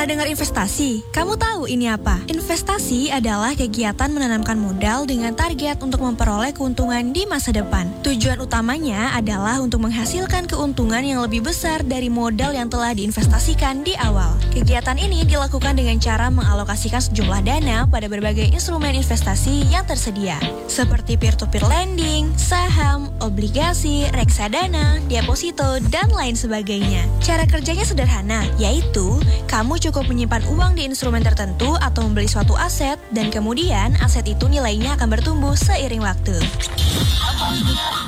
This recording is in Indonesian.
Pernah dengar investasi? Kamu tahu ini apa? Investasi adalah kegiatan menanamkan modal dengan target untuk memperoleh keuntungan di masa depan. Tujuan utamanya adalah untuk menghasilkan keuntungan yang lebih besar dari modal yang telah diinvestasikan di awal. Kegiatan ini dilakukan dengan cara mengalokasikan sejumlah dana pada berbagai instrumen investasi yang tersedia, seperti peer-to-peer lending, saham, obligasi, reksadana, deposito, dan lain sebagainya. Cara kerjanya sederhana, yaitu kamu cukup menyimpan uang di instrumen tertentu atau membeli suatu aset, dan kemudian aset itu nilainya akan bertumbuh seiring waktu.